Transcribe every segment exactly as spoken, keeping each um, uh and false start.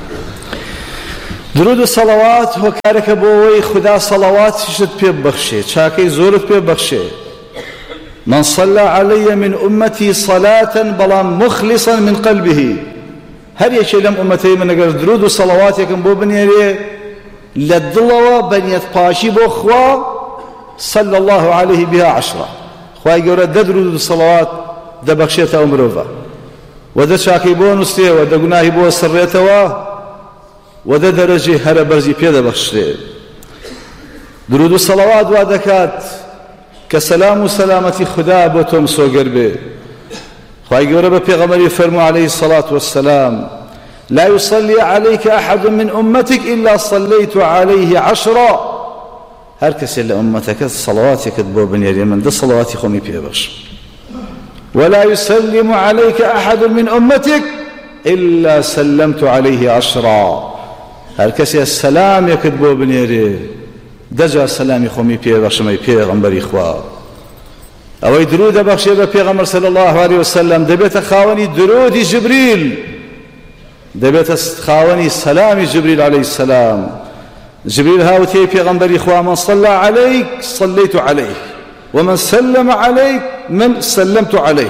درود و صلوات هۆکارێکە بۆەوەی خدا صلواتیشت پێ ببەخشێ، چاکەی زۆرت پێ ببەخشێ. من صلى علي من أمتي صلاة بەڵام مخلصا من قلبه، هەر یەکێ لەم ئومەتەی من ئەگەر درود و صلواتێکم بۆ بنێرێ لە دڵەوە بەنیەت پاشی بۆ خوا، صلى الله عليه بها عشرة، خوای گەورە دە درود و صلوات دەبەخشێتەوە مرۆڤە، و دە چاکەی بۆ نووسێ، و دە گوناهی بۆ سڕێتەوە، و دە دەرەجەی هەرە بەرزی پێ دەبەخشرێ. درود و صلوات وا دەکات کە سەلام و سەلامەتی خدا بۆ تۆ مسۆگەر بێ. خوای گەورە بە پێغەمبەری فەرموو عليه الصلاة والسلام: لا يصلي عليك أحد من أمتك إلا صليت عليه عشرا. هەر کەسێ لە ئومەتەکەت سەڵەواتێکت بۆ بنێرێ من دە سەڵەواتی خۆمی پێ بەخشم. ولا يسلم عليك أحد من أمتك إلا سلمت عليه عشرا. هەر کەسێ سەلامێکت بۆ بنێرێ دەجا سەلامی خۆمی پێ بەخشم ئەی پێغەمبەری خوا. ئەوەی درود دەبەخشێ بە پێغەمبەر صلی الله عليه وسلم دەبێتە خاوەنی درودی جبریل، دەبێتە خاوەنی سەلامی جبریل عليه السلام. جبريل هاوتي پیغمبری خوا: من صلى عليك صليت عليه ومن سلم عليك من سلمت عليه.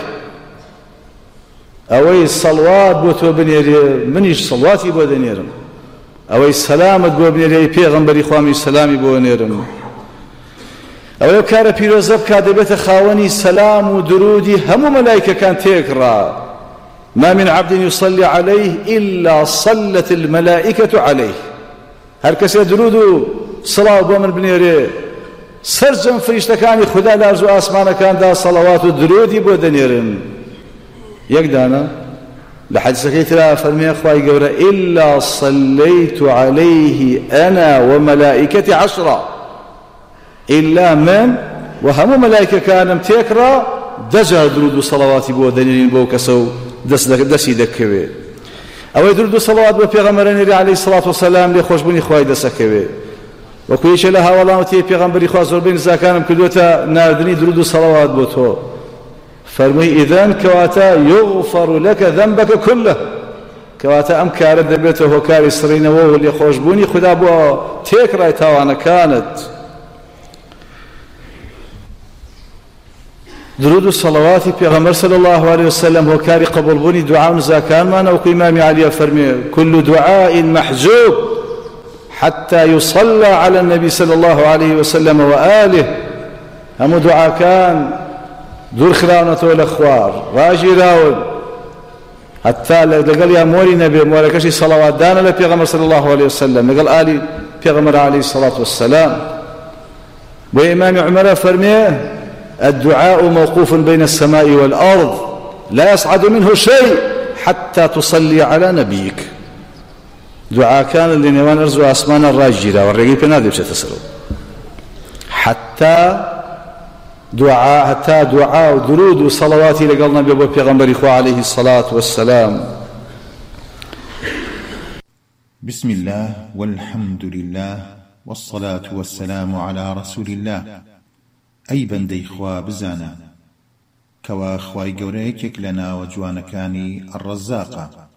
اوي صلوات بو تو بنيري منيش صلواتي بو دنيرم، اوي سلامت بو بنيري پیغمبری خوا می سلامي بو نيرم. اوي كار پیروزب کا دبت خاوني سلام و درودي هم ملائكه كان تكرا. ما من عبد يصلي عليه الا صلت الملائكه عليه. هەر کەسێ درود و سڵاو بۆ من بنێرێ سەرجەم فریشتەکانی خوددا لە ئەرز و ئاسمانەکاندا سەڵەوات و درودی بۆ دەنێرن. یەک دانە لە حەدیسەکەی ترا فەرمێ خوای گەورە: إلا صليت عليه أنا وملائكتي عشرة. إلا من وهمو ملائكة كانم تێکڕا دەجا درود و سەڵەواتی بۆ دەنێرین بۆ کەسە و دەستی دەکەوێت. ئەوەی درود و سەڵەوات بۆ پێغەمبەرێنێری عليه الصلاة والسلام لێ خۆشبوونی خوای دەسەکەوێ. وەکو یەکێ لە هاوڵاتی پێغەمبەری خوا زۆربەی نزاکانم کردوتە ناردنی درود و سەڵەوات بۆ تۆ. فەرمووی: ئیذەن کەواتە یغفر لەکە ذەنبەکە كله، کەواتە ئەم کارە دەبێتە هۆکاری سڕینەوە و لێ خۆشبوونی خوددا بۆ تێکڕای تاوانەکانت. درود و صلواتی پیغمبر صلی الله علیه وسلم هۆکاری قبولبوونی دوعا و نزاکانمانە. وەکو ئیمامی عەلیە فەرمێ: كل دعاء محجوب حتى يصلى على النبي صلى الله عليه وسلم وآله. هەموو دوعاکان دوور خراونەتەوە لە خوار ڕاگیراون هەتا لەگەڵ یا مۆری نەبێ مۆرەکەشی سەڵەواتدانە لە پێغەمبەر صلی الله عليه وسلم لەگەڵ ئالی پێغەمبەر عليه الصلاة والسلام. بۆ ئیمامی عومەرە فەرمێ: الدعاء موقوف بين السماء والأرض لا يصعد منه شيء حتى تصلي على نبيك. دعاء كان اللي نوان أرزو أسمان الراجرة والرقي بنادي بشتسرو حتى دعاء حتى دعاء ودرود وصلواتي لقلنا بأبو بيغمبر إخوة عليه الصلاة والسلام. بسم الله والحمد لله والصلاة والسلام على رسول الله. ئەی بەندەی خوا بزانە کەوا خوای گەورە یەکێک لە ناوە جوانەکانی ئەڕەزاقە